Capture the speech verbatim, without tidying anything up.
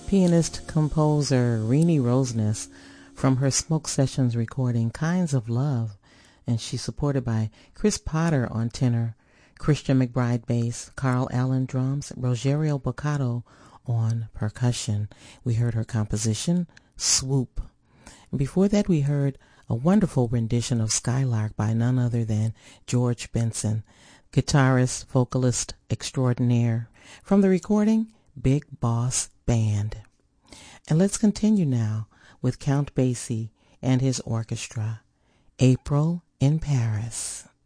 pianist-composer Renee Roseness from her Smoke Sessions recording Kinds of Love, and she's supported by Chris Potter on tenor, Christian McBride bass, Carl Allen drums, Rogerio Boccato on percussion. We heard her composition, Swoop. And before that we heard a wonderful rendition of Skylark by none other than George Benson, guitarist, vocalist extraordinaire, from the recording Big Boss Band. And let's continue now with Count Basie and his orchestra, April in Paris.